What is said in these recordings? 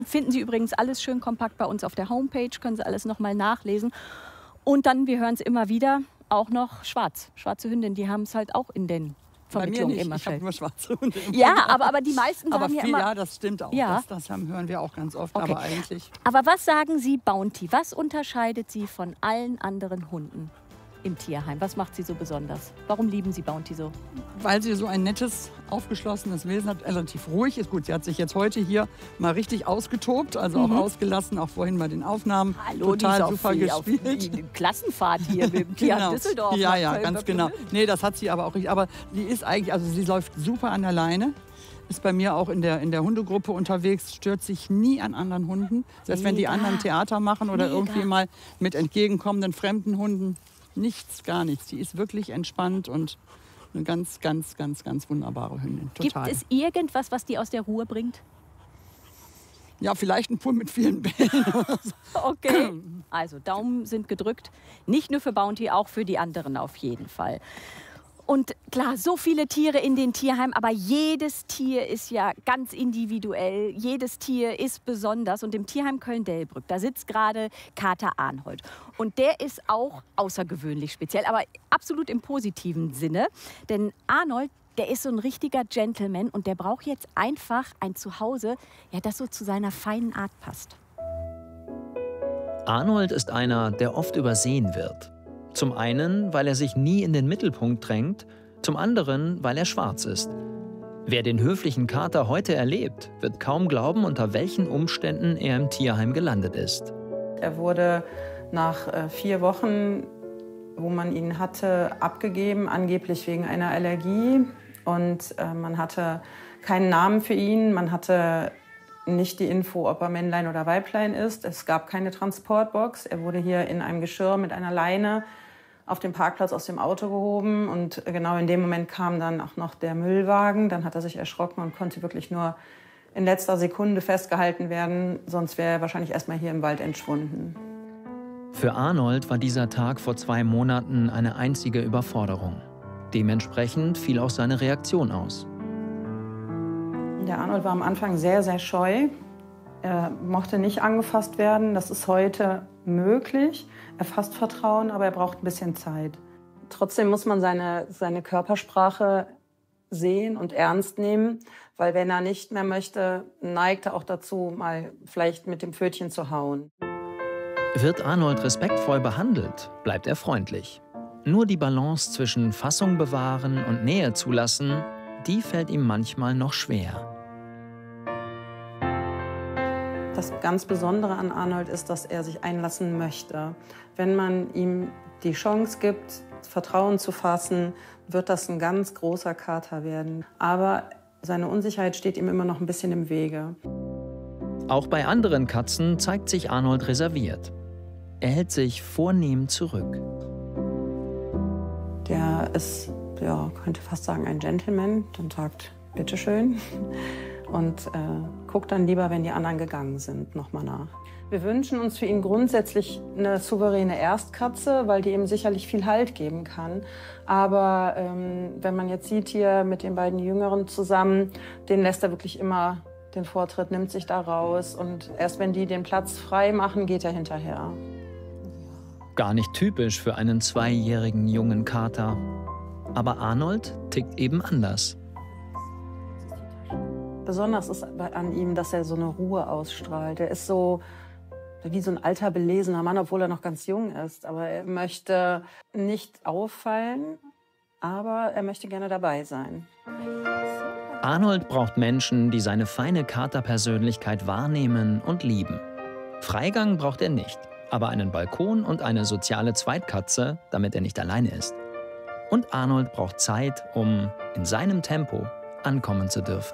Finden Sie übrigens alles schön kompakt bei uns auf der Homepage, können Sie alles nochmal nachlesen. Und dann, wir hören es immer wieder, auch noch schwarz. Schwarze Hündin, die haben es halt auch in den Vermittlungen immer Ich habe schnell. nur schwarze Hunde. Ja, aber die meisten sagen Aber ja immer... ja, das stimmt auch. Ja. Das hören wir auch ganz oft. Okay. Aber eigentlich, Aber was sagen Sie Bounty? Was unterscheidet sie von allen anderen Hunden im Tierheim? Was macht sie so besonders? Warum lieben Sie Bounty so? weil sie so ein nettes, aufgeschlossenes Wesen hat, relativ ruhig ist. Gut, sie hat sich jetzt heute hier mal richtig ausgetobt, also auch ausgelassen, auch vorhin bei den Aufnahmen. Hallo, total die ist super auf gespielt. die Klassenfahrt hier mit dem Tierheim Düsseldorf. Ja, nach ja, Köln. ganz genau. Nee, das hat sie aber auch richtig. Aber sie ist eigentlich, also sie läuft super an der Leine. Ist bei mir auch in der Hundegruppe unterwegs, stört sich nie an anderen Hunden. Selbst wenn die Mega. anderen Theater machen oder Mega. irgendwie mal mit entgegenkommenden fremden Hunden. Nichts, gar nichts. Die ist wirklich entspannt und eine ganz, ganz, ganz, ganz wunderbare Hündin. Total. Gibt es irgendwas, was die aus der Ruhe bringt? Ja, vielleicht ein Pool mit vielen Bällen. Okay. Also Daumen sind gedrückt. Nicht nur für Bounty, auch für die anderen auf jeden Fall. Und klar, so viele Tiere in den Tierheimen, aber jedes Tier ist ja ganz individuell. Jedes Tier ist besonders. Und im Tierheim Köln-Delbrück, da sitzt gerade Kater Arnold. Und der ist auch außergewöhnlich speziell, aber absolut im positiven Sinne. Denn Arnold, der ist so ein richtiger Gentleman und der braucht jetzt einfach ein Zuhause, ja, das so zu seiner feinen Art passt. Arnold ist einer, der oft übersehen wird. Zum einen, weil er sich nie in den Mittelpunkt drängt, zum anderen, weil er schwarz ist. Wer den höflichen Kater heute erlebt, wird kaum glauben, unter welchen Umständen er im Tierheim gelandet ist. Er wurde nach 4 Wochen, wo man ihn hatte, abgegeben, angeblich wegen einer Allergie. Und man hatte keinen Namen für ihn, man hatte nicht die Info, ob er Männlein oder Weiblein ist. Es gab keine Transportbox. Er wurde hier in einem Geschirr mit einer Leine auf dem Parkplatz aus dem Auto gehoben. Und genau in dem Moment kam dann auch noch der Müllwagen. Dann hat er sich erschrocken und konnte wirklich nur in letzter Sekunde festgehalten werden. Sonst wäre er wahrscheinlich erst mal hier im Wald entschwunden. Für Arnold war dieser Tag vor 2 Monaten eine einzige Überforderung. Dementsprechend fiel auch seine Reaktion aus. Der Arnold war am Anfang sehr, sehr scheu. Er mochte nicht angefasst werden. Das ist heute möglich. Er fasst Vertrauen, aber er braucht ein bisschen Zeit. Trotzdem muss man seine Körpersprache sehen und ernst nehmen, weil wenn er nicht mehr möchte, neigt er auch dazu, mal vielleicht mit dem Pfötchen zu hauen. Wird Arnold respektvoll behandelt, bleibt er freundlich. Nur die Balance zwischen Fassung bewahren und Nähe zulassen, die fällt ihm manchmal noch schwer. Das ganz Besondere an Arnold ist, dass er sich einlassen möchte. Wenn man ihm die Chance gibt, Vertrauen zu fassen, wird das ein ganz großer Kater werden. Aber seine Unsicherheit steht ihm immer noch ein bisschen im Wege. Auch bei anderen Katzen zeigt sich Arnold reserviert. Er hält sich vornehm zurück. Der ist, ja, könnte fast sagen, ein Gentleman. Dann sagt, bitteschön. Und guckt dann lieber, wenn die anderen gegangen sind, nochmal nach. Wir wünschen uns für ihn grundsätzlich eine souveräne Erstkatze, weil die ihm sicherlich viel Halt geben kann. Aber wenn man jetzt sieht hier mit den beiden Jüngeren zusammen, den lässt er wirklich immer den Vortritt, nimmt sich da raus. Und erst wenn die den Platz frei machen, geht er hinterher. Gar nicht typisch für einen 2-jährigen jungen Kater. Aber Arnold tickt eben anders. Besonders ist an ihm, dass er so eine Ruhe ausstrahlt. Er ist so wie so ein alter, belesener Mann, obwohl er noch ganz jung ist. Aber er möchte nicht auffallen, aber er möchte gerne dabei sein. Arnold braucht Menschen, die seine feine Katerpersönlichkeit wahrnehmen und lieben. Freigang braucht er nicht, aber einen Balkon und eine soziale Zweitkatze, damit er nicht alleine ist. Und Arnold braucht Zeit, um in seinem Tempo ankommen zu dürfen.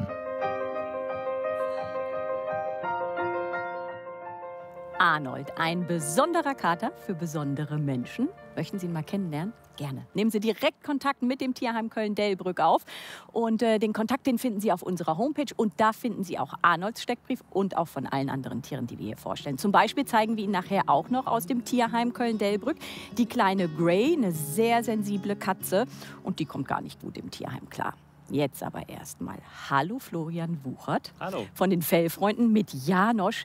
Arnold, ein besonderer Kater für besondere Menschen. Möchten Sie ihn mal kennenlernen? Gerne. Nehmen Sie direkt Kontakt mit dem Tierheim Köln-Delbrück auf. Und den Kontakt, den finden Sie auf unserer Homepage. Und da finden Sie auch Arnolds Steckbrief und auch von allen anderen Tieren, die wir hier vorstellen. Zum Beispiel zeigen wir Ihnen nachher auch noch aus dem Tierheim Köln-Delbrück die kleine Grey, eine sehr sensible Katze. Und die kommt gar nicht gut im Tierheim klar. Jetzt aber erstmal hallo Florian Wuchert. Hallo. Von den Fellfreunden mit Janosch.